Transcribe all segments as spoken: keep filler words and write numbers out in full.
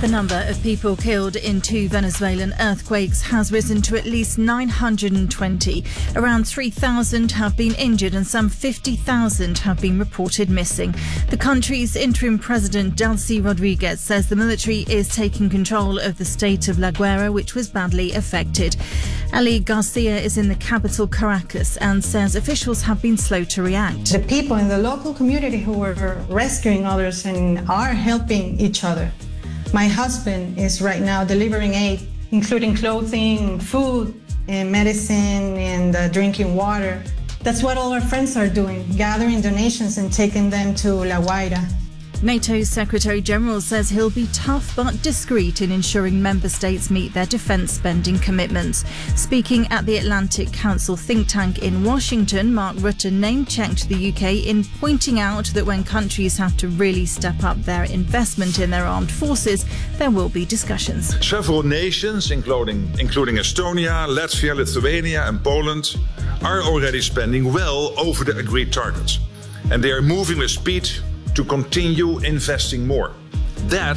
The number of people killed in two Venezuelan earthquakes has risen to at least nine hundred twenty. Around three thousand have been injured and some fifty thousand have been reported missing. The country's interim president, Delcy Rodriguez, says the military is taking control of the state of La Guaira, which was badly affected. Ali Garcia is in the capital, Caracas, and says officials have been slow to react. The people in the local community who were rescuing others and are helping each other. My husband is right now delivering aid, including clothing, food, and medicine, and uh, drinking water. That's what all our friends are doing, gathering donations and taking them to La Guaira. NATO's Secretary-General says he'll be tough but discreet in ensuring member states meet their defence spending commitments. Speaking at the Atlantic Council think tank in Washington, Mark Rutte name-checked the U K in pointing out that when countries have to really step up their investment in their armed forces, there will be discussions. Several nations, including, including Estonia, Latvia, Lithuania and Poland, are already spending well over the agreed targets. And they are moving with speed to continue investing more. That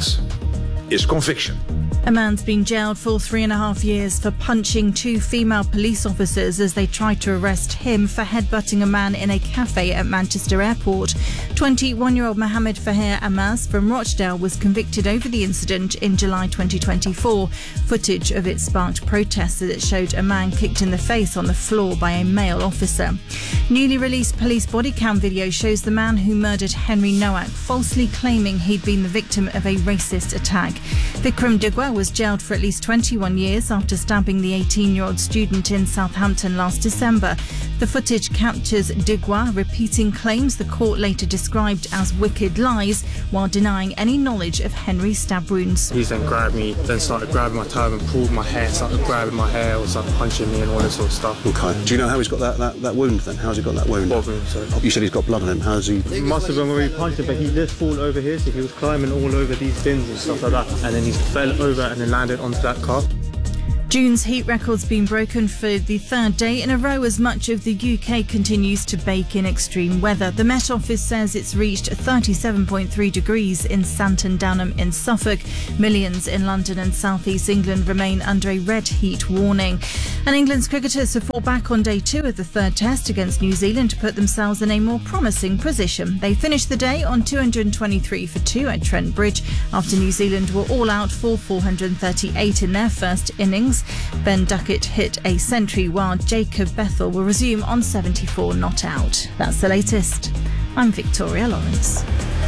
is conviction. A man's been jailed for three and a half years for punching two female police officers as they tried to arrest him for headbutting a man in a cafe at Manchester Airport. twenty-one-year-old Mohammed Fahir Amas from Rochdale was convicted over the incident in July twenty twenty-four. Footage of it sparked protests as it showed a man kicked in the face on the floor by a male officer. Newly released police body cam video shows the man who murdered Henry Nowak falsely claiming he'd been the victim of a racist attack. Vikram Digwa was jailed for at least twenty-one years after stabbing the eighteen-year-old student in Southampton last December. The footage captures Digwa repeating claims the court later described as wicked lies while denying any knowledge of Henry's stab wounds. He then grabbed me, then started grabbing my turban, pulled my hair, started grabbing my hair, was started punching me and all this sort of stuff. Okay. Do you know how he's got that, that, that wound then? How's he got that wound? What wound, sorry? You said he's got blood on him. How's he? It must have been where he punched him, but he did fall over here, so he was climbing all over these bins and stuff like that. And then he fell over and then landed onto that car. June's heat record's been broken for the third day in a row as much of the U K continues to bake in extreme weather. The Met Office says it's reached thirty-seven point three degrees in Santon Downham in Suffolk. Millions in London and South East England remain under a red heat warning. And England's cricketers have fought back on day two of the third test against New Zealand to put themselves in a more promising position. They finished the day on two hundred twenty-three for two at Trent Bridge after New Zealand were all out for four hundred thirty-eight in their first innings. Ben Duckett hit a century while Jacob Bethel will resume on seventy-four not out. That's the latest. I'm Victoria Lawrence.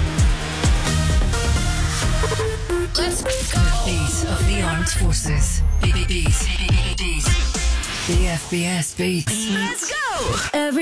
Let's go. Beat of the Armed Forces. Beat, beat, beat. The F B S beats. Let's go. Every